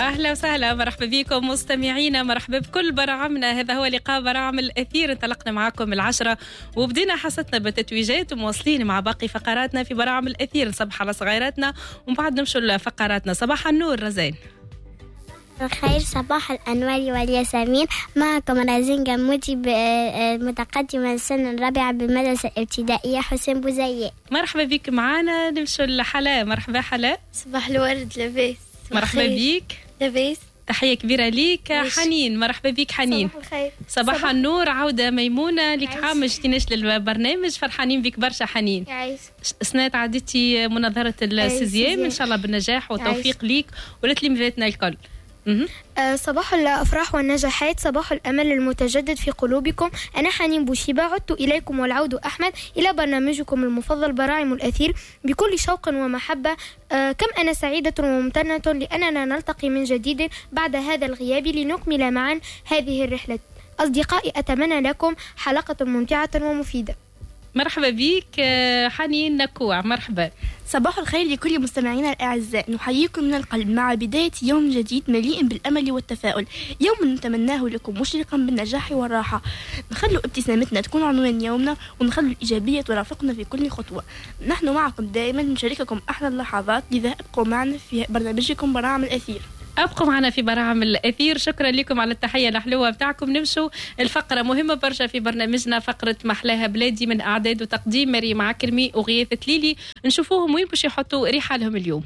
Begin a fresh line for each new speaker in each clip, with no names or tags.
أهلا وسهلا، مرحبا بكم مستمعينا، مرحبا بكل براعمنا. هذا هو لقاء براعم الأثير، انطلقنا معكم 10 وبدينا حصتنا بالتتويجات ومواصلين مع باقي فقراتنا في براعم الأثير. نصبح على صغيراتنا ومن بعد نمشوا لفقراتنا. صباح النور رزان.
الخير، صباح الأنوار والياسمين. معكم رزين جمودي متقدمة السنة الرابعة بالمدرسة الابتدائية حسين بوزية.
مرحبا بك معنا. نمشوا لحلا. مرحبا حلا.
صباح الورد لباس.
مرحبا بك
لباس.
تحية كبيرة ليك. حنين، مرحبا بك حنين.
صباح الخير.
صباح النور. عودة ميمونة، لك عام ما جيتيناش للبرنامج، فرحانين بك برشا حنين.
يعيش.
سنة عدتي مناظرة السيزيام، إن شاء الله بالنجاح والتوفيق ليك ولتلميذاتنا الكل.
صباح الأفراح والنجاحات، صباح الأمل المتجدد في قلوبكم. أنا حنين بوشيبة، عدت إليكم والعود أحمد إلى برنامجكم المفضل براعم الأثير بكل شوق ومحبة. كم أنا سعيدة وممتنة لأننا نلتقي من جديد بعد هذا الغياب لنكمل معا هذه الرحلة. أصدقائي، أتمنى لكم حلقة ممتعة ومفيدة.
مرحبا بك حنين نكوع. مرحبا.
صباح الخير لكل مستمعينا الأعزاء، نحييكم من القلب مع بداية يوم جديد مليء بالأمل والتفاؤل، يوم نتمناه لكم مشرقا بالنجاح والراحة. نخلوا ابتسامتنا تكون عنوان يومنا، ونخلوا الإيجابية ترافقنا في كل خطوة. نحن معكم دائما، نشارككم أحلى اللحظات، لذا ابقوا معنا في برنامجكم براعم الأثير.
أبقوا معنا في براعم الأثير. شكرا لكم على التحية الحلوة بتاعكم. نمشوا الفقرة مهمة برشا في برنامجنا، فقرة محلاها بلادي من إعداد وتقديم مريم عكرمي وغياث تليلي. نشوفوهم وين باش يحطوا رحالهم اليوم.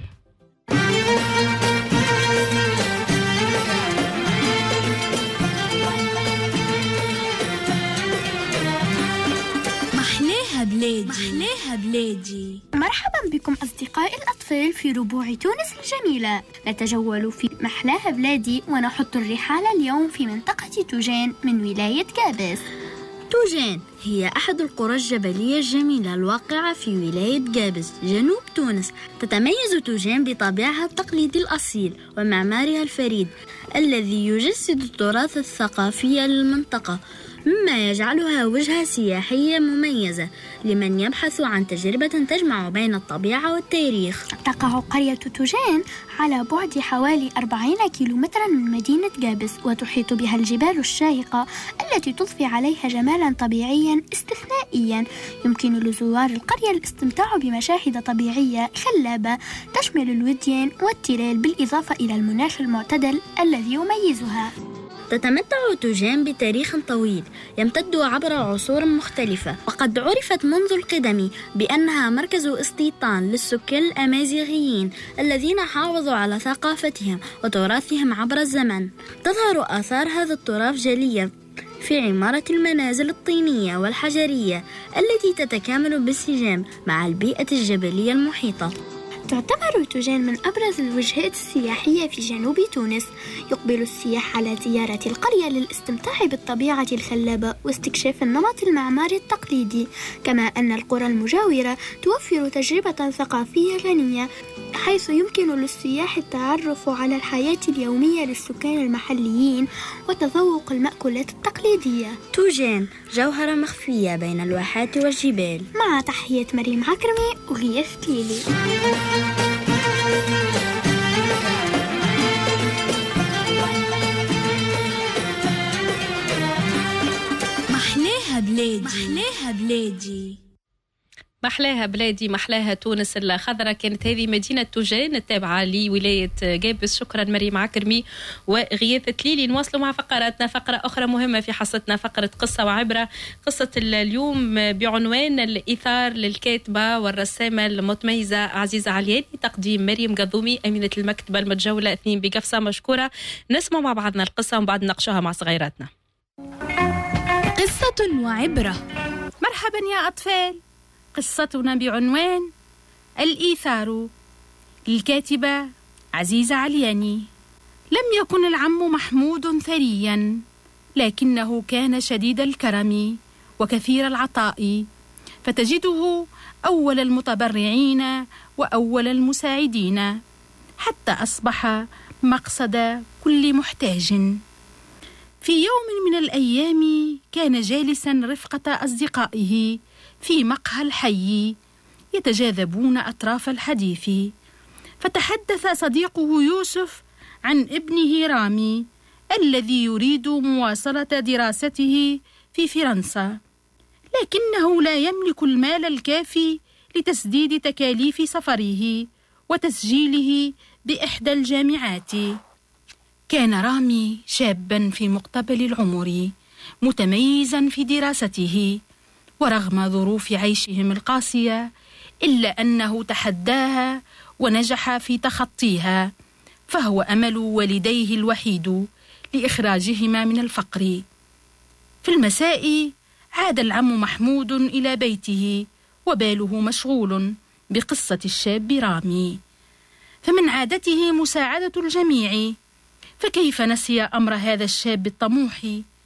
محلاها بلادي. محلاها بلادي.
مرحبا بكم أصدقائي الأطفال في ربوع تونس الجميلة. نتجول في محلاها بلادي ونحط الرحال اليوم في منطقة توجان من ولاية جابس.
توجان هي أحد القرى الجبلية الجميلة الواقعة في ولاية جابس جنوب تونس. تتميز توجان بطابعها التقليدي الأصيل ومعمارها الفريد الذي يجسد التراث الثقافي للمنطقة، مما يجعلها وجهة سياحية مميزة لمن يبحث عن تجربة تجمع بين الطبيعة والتاريخ.
تقع قرية توجان على بعد حوالي 40 كيلومترا من مدينة جابس، وتحيط بها الجبال الشاهقة التي تضفي عليها جمالا طبيعيا استثنائيا. يمكن لزوار القرية الاستمتاع بمشاهد طبيعية خلابة تشمل الوديان والتلال، بالإضافة إلى المناخ المعتدل الذي يميزها.
تتمتع توجان بتاريخ طويل يمتد عبر عصور مختلفة، وقد عرفت منذ القدم بأنها مركز استيطان للسكان الأمازيغيين الذين حافظوا على ثقافتهم وتراثهم عبر الزمن. تظهر آثار هذا التراث جلية في عمارة المنازل الطينية والحجرية التي تتكامل بانسجام مع البيئة الجبلية المحيطة.
تعتبر توجان من أبرز الوجهات السياحية في جنوب تونس. يقبل السياح على زيارة القرية للاستمتاع بالطبيعة الخلابة واستكشاف النمط المعماري التقليدي، كما أن القرى المجاورة توفر تجربة ثقافية غنية، حيث يمكن للسياح التعرف على الحياة اليومية للسكان المحليين وتذوق المأكولات التقليدية.
توجان جوهرة مخفية بين الواحات والجبال.
مع تحية مريم عكرمي وغياث تليلي.
محلاها بلادي. محلاها بلادي.
محلاها بلادي، محلاها تونس الخضراء. كانت هذه مدينة توجان التابعة لولاية جابس. شكرا مريم عكرمي وغياث تليلي. نواصلوا مع فقراتنا. فقرة أخرى مهمة في حصتنا، فقرة قصة وعبرة. قصة اليوم بعنوان الإيثار للكاتبة والرسامة المتميزة عزيزة علياني، تقديم مريم قضومي أمينة المكتبة المتجولة 2 بقفصة. مشكورة. نسمع مع بعضنا القصة ومن بعد نناقشوها مع صغيراتنا.
قصة وعبرة. مرحبا يا أطفال. قصتنا بعنوان الإيثار للكاتبة عزيزة علياني. لم يكن العم محمود ثريا، لكنه كان شديد الكرم وكثير العطاء، فتجده أول المتبرعين وأول المساعدين، حتى أصبح مقصد كل محتاج. في يوم من الأيام كان جالسا رفقة أصدقائه في مقهى الحي يتجاذبون أطراف الحديث، فتحدث صديقه يوسف عن ابنه رامي الذي يريد مواصلة دراسته في فرنسا، لكنه لا يملك المال الكافي لتسديد تكاليف سفره وتسجيله بإحدى الجامعات. كان رامي شابا في مقتبل العمر متميزا في دراسته، ورغم ظروف عيشهم القاسية إلا أنه تحداها ونجح في تخطيها، فهو أمل والديه الوحيد لإخراجهما من الفقر. في المساء عاد العم محمود إلى بيته وباله مشغول بقصة الشاب رامي، فمن عادته مساعدة الجميع، فكيف نسي أمر هذا الشاب الطموح؟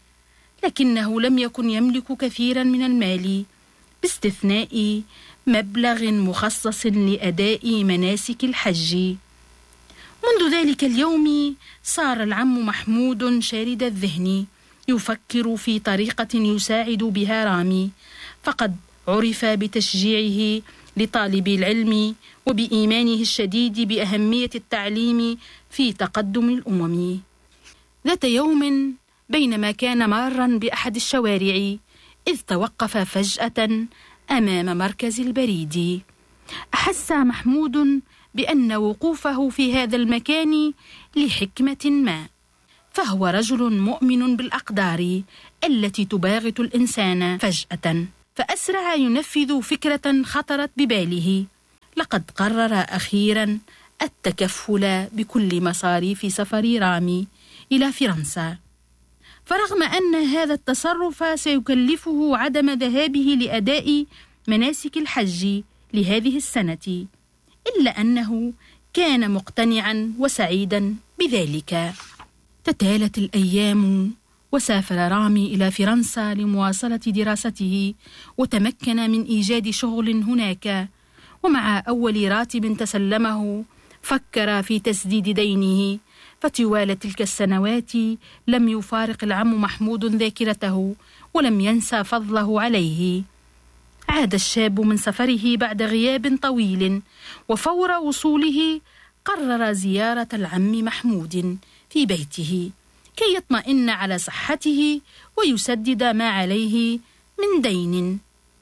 لكنه لم يكن يملك كثيرا من المال باستثناء مبلغ مخصص لأداء مناسك الحج. منذ ذلك اليوم صار العم محمود شارد الذهن يفكر في طريقة يساعد بها رامي، فقد عرف بتشجيعه لطالب العلم وبإيمانه الشديد بأهمية التعليم في تقدم الأمم. ذات يوم بينما كان مارا بأحد الشوارع إذ توقف فجأة أمام مركز البريد. أحس محمود بأن وقوفه في هذا المكان لحكمة ما، فهو رجل مؤمن بالأقدار التي تباغت الإنسان فجأة، فأسرع ينفذ فكرة خطرت بباله. لقد قرر أخيرا التكفل بكل مصاريف سفر رامي إلى فرنسا، فرغم أن هذا التصرف سيكلفه عدم ذهابه لأداء مناسك الحج لهذه السنة، إلا أنه كان مقتنعا وسعيدا بذلك. تتالت الأيام وسافر رامي إلى فرنسا لمواصلة دراسته، وتمكن من إيجاد شغل هناك، ومع أول راتب تسلمه فكر في تسديد دينه. فطوال تلك السنوات لم يفارق العم محمود ذاكرته ولم ينسى فضله عليه. عاد الشاب من سفره بعد غياب طويل، وفور وصوله قرر زيارة العم محمود في بيته كي يطمئن على صحته ويسدد ما عليه من دين.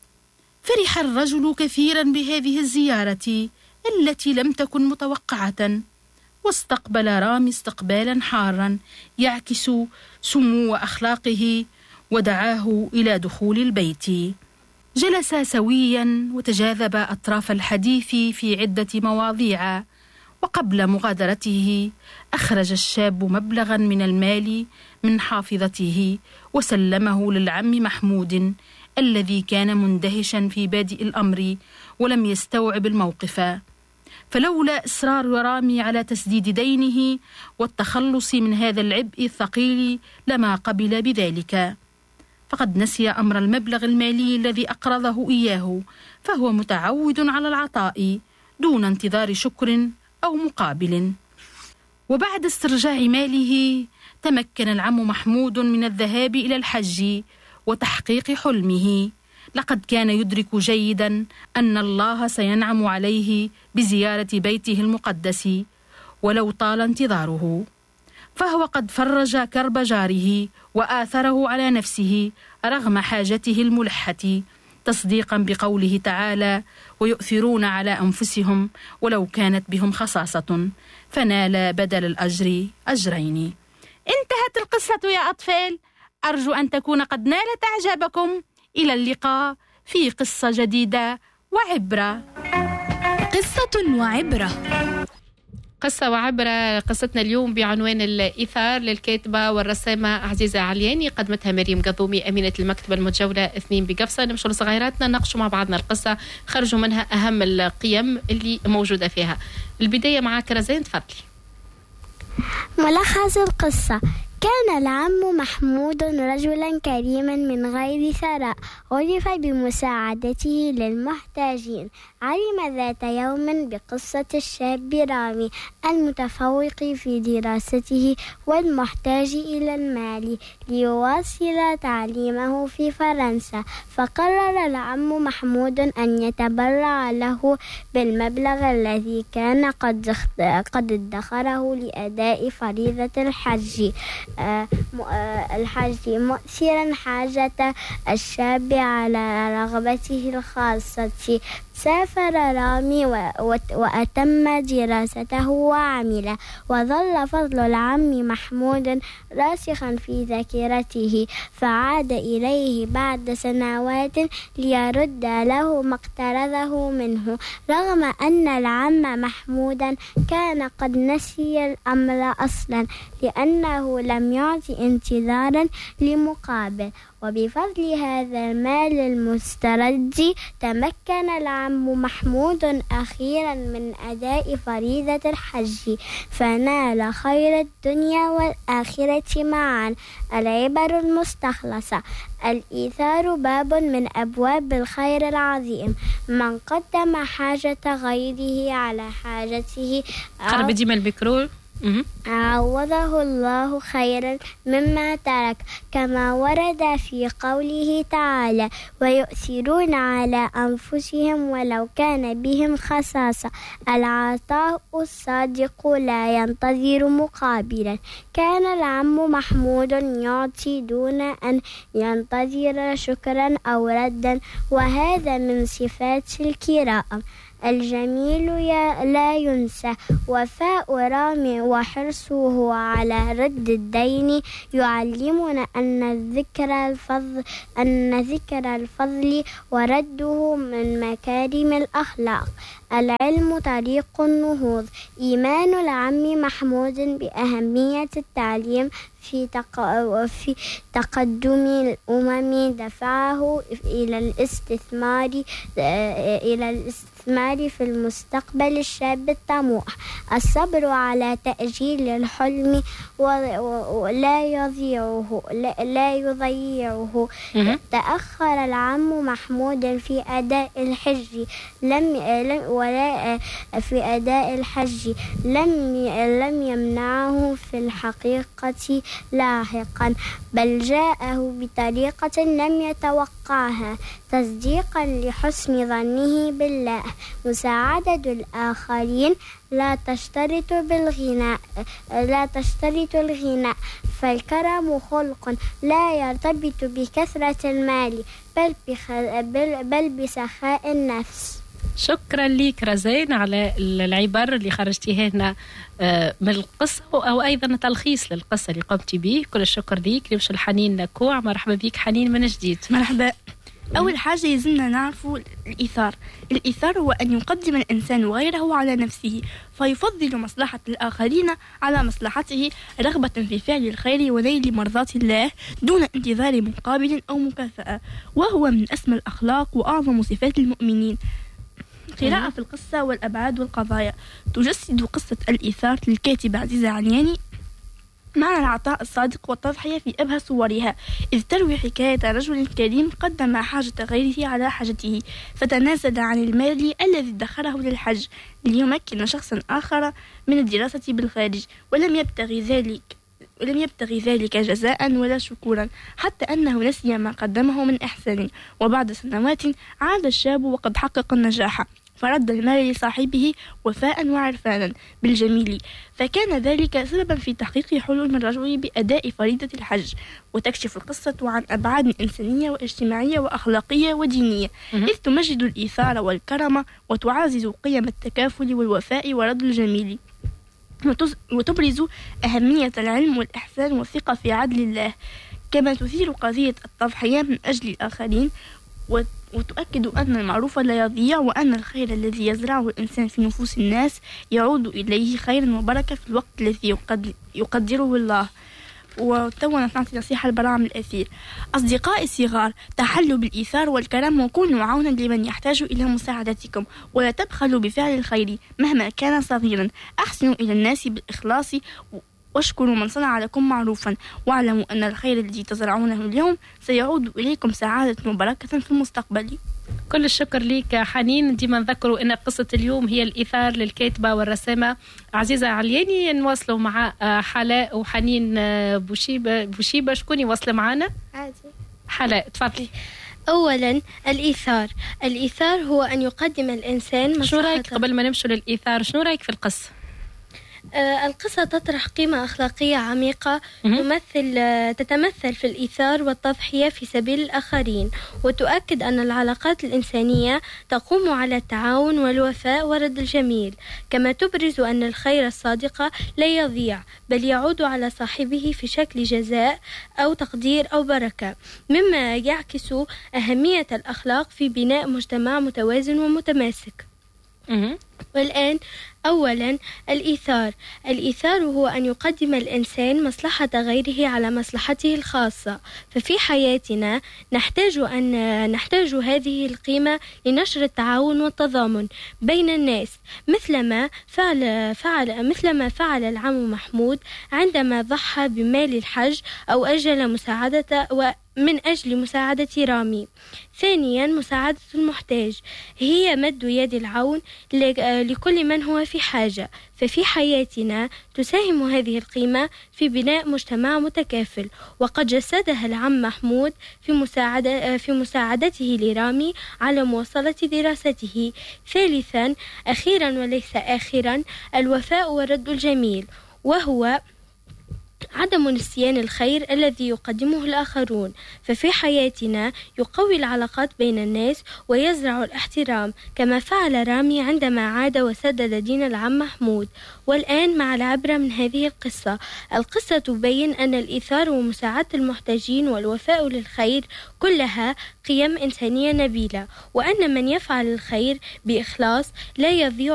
فرح الرجل كثيرا بهذه الزيارة التي لم تكن متوقعة، واستقبل رامي استقبالا حارا يعكس سمو أخلاقه، ودعاه إلى دخول البيت. جلس سويا وتجاذب أطراف الحديث في عدة مواضيع، وقبل مغادرته أخرج الشاب مبلغا من المال من حافظته وسلمه للعم محمود الذي كان مندهشا في بادئ الأمر ولم يستوعب الموقف. فلولا إصرار رامي على تسديد دينه والتخلص من هذا العبء الثقيل لما قبل بذلك، فقد نسي أمر المبلغ المالي الذي أقرضه إياه، فهو متعود على العطاء دون انتظار شكر أو مقابل. وبعد استرجاع ماله تمكن العم محمود من الذهاب إلى الحج وتحقيق حلمه. لقد كان يدرك جيدا أن الله سينعم عليه بزيارة بيته المقدس ولو طال انتظاره، فهو قد فرج كرب جاره وآثره على نفسه رغم حاجته الملحة، تصديقا بقوله تعالى: ويؤثرون على أنفسهم ولو كانت بهم خصاصة، فنال بدل الأجر أجرين. انتهت القصة يا أطفال، أرجو أن تكون قد نالت إعجابكم. إلى اللقاء في قصة جديدة وعبرة.
قصة وعبرة.
قصة وعبرة. قصتنا اليوم بعنوان الإيثار للكاتبة والرسامة عزيزة علياني، قدمتها مريم قضومي أمينة المكتبة المتجولة 2 بقفصة. نمشوا لصغيراتنا نناقشوا مع بعضنا القصة، خرجوا منها أهم القيم اللي موجودة فيها. البداية معاك رزين، تفضلي.
ملخص القصة: كان العم محمود رجلا كريما من غير ثراء، عرف بمساعدته للمحتاجين. علم ذات يوم بقصة الشاب رامي المتفوق في دراسته والمحتاج إلى المال ليواصل تعليمه في فرنسا، فقرر العم محمود أن يتبرع له بالمبلغ الذي كان قد ادخره لأداء فريضة الحج، مؤثرا حاجة الشاب على رغبته الخاصة. سافر رامي وأتم دراسته وعمل، وظل فضل العم محمود راسخا في ذاكرته، فعاد إليه بعد سنوات ليرد له ما اقترضه منه، رغم أن العم محمودا كان قد نسي الأمر أصلا لأنه لم يعطي انتظارا لمقابل. وبفضل هذا المال المسترد تمكن العم محمود أخيرا من أداء فريضة الحج، فنال خير الدنيا والآخرة معا. العبر المستخلصة: الإيثار باب من أبواب الخير العظيم، من قدم حاجة غيره على حاجته
قرب ديما البكرور
عوضه الله خيرا مما ترك، كما ورد في قوله تعالى: ويؤثرون على أنفسهم ولو كان بهم خصاصة. العطاء الصادق لا ينتظر مقابلا. كان العم محمود يعطي دون أن ينتظر شكرا أو ردا، وهذا من صفات الكرام. الجميل لا ينسى. وفاء رامي وحرصه على رد الدين يعلمنا أن ذكر الفضل ورده من مكارم الأخلاق. العلم طريق النهوض. إيمان العم محمود بأهمية التعليم في تقدم الأمم دفعه إلى الاستثمار في المستقبل الشاب الطموح. الصبر على تأجيل الحلم ولا يضيعه. تأخر العم محمود في أداء الحج لم يمنعه في الحقيقة لاحقا، بل جاءه بطريقة لم يتوقعها، تصديقا لحسن ظنه بالله. مساعدة الآخرين لا تشترط الغناء، فالكرم خلق لا يرتبط بكثرة المال بل بسخاء النفس.
شكرا لك رزين على العبر اللي خرجتيها لنا من القصة، أو أيضا تلخيص للقصة اللي قمتي به. كل الشكر ليك. نمشي الحنين لكوع. مرحبا بك حنين من جديد.
مرحبا. أول حاجة يلزمنا نعرفوا الإيثار هو أن يقدم الإنسان غيره على نفسه، فيفضل مصلحة الآخرين على مصلحته، رغبة في فعل الخير ونيل مرضاة الله دون انتظار مقابل أو مكافأة، وهو من أسمى الأخلاق وأعظم صفات المؤمنين. قراءة في القصة والأبعاد والقضايا. تجسد قصة الإيثار للكاتبة عزيزة عنياني معنى العطاء الصادق والتضحية في أبهى صورها، إذ تروي حكاية رجل كريم قدم حاجة غيره على حاجته، فتنازل عن المال الذي ادخره للحج ليمكن شخصا آخر من الدراسة بالخارج، ولم يبتغي ذلك جزاء ولا شكورا، حتى أنه نسي ما قدمه من إحسان. وبعد سنوات عاد الشاب وقد حقق النجاح، فرد المال لصاحبه وفاء وعرفانا بالجميل، فكان ذلك سببا في تحقيق حلم الرجل بأداء فريضة الحج. وتكشف القصة عن أبعاد إنسانية واجتماعية وأخلاقية ودينية، إذ تمجد الإيثار والكرم وتعزز قيم التكافل والوفاء ورد الجميل، وتبرز أهمية العلم والإحسان والثقة في عدل الله، كما تثير قضية التضحية من أجل الآخرين، وتؤكد أن المعروف لا يضيع، وأن الخير الذي يزرعه الإنسان في نفوس الناس يعود إليه خيرا وبركة في الوقت الذي يقدره الله. وتونت نعطي نصيحة البراعم الأثير. أصدقائي الصغار، تحلوا بالإيثار والكرم وكونوا عونا لمن يحتاج إلى مساعدتكم، ولا تبخلوا بفعل الخير مهما كان صغيرا. أحسنوا إلى الناس بالإخلاص واشكروا من صنع لكم معروفا، واعلموا أن الخير الذي تزرعونه اليوم سيعود إليكم سعادة وبركة في المستقبل.
كل الشكر ليك حنين. ديما نذكروا ان قصة اليوم هي الإيثار للكاتبة والرسامة عزيزة علياني. نواصلوا مع حلاء وحنين بوشيبة. شكون يواصل معنا؟
عادي.
حلاء تفضلي.
أولا الإيثار هو أن يقدم الإنسان
شنو رأيك قبل ما نمشوا للإيثار؟ شنو رأيك في القصة؟
القصة تطرح قيمة أخلاقية عميقة تتمثل في الإيثار والتضحية في سبيل الآخرين، وتؤكد أن العلاقات الإنسانية تقوم على التعاون والوفاء ورد الجميل، كما تبرز أن الخير الصادق لا يضيع بل يعود على صاحبه في شكل جزاء أو تقدير أو بركة، مما يعكس أهمية الأخلاق في بناء مجتمع متوازن ومتماسك. والآن أولا الإيثار هو أن يقدم الإنسان مصلحة غيره على مصلحته الخاصة، ففي حياتنا نحتاج هذه القيمة لنشر التعاون والتضامن بين الناس، مثلما فعل العم محمود عندما ضحى بمال الحج أو أجل من أجل مساعدة رامي. ثانيا مساعدة المحتاج هي مد يد العون لكل من هو في حاجة، ففي حياتنا تساهم هذه القيمة في بناء مجتمع متكافل، وقد جسدها العم محمود في مساعدته لرامي على مواصلة دراسته. ثالثا أخيرا وليس آخرا الوفاء ورد الجميل، وهو عدم نسيان الخير الذي يقدمه الآخرون، ففي حياتنا يقوي العلاقات بين الناس ويزرع الاحترام، كما فعل رامي عندما عاد وسدد دين العم محمود. والآن مع العبرة من هذه القصة تبين أن الإيثار ومساعدة المحتاجين والوفاء للخير كلها قيم إنسانية نبيلة، وأن من يفعل الخير بإخلاص لا يضيع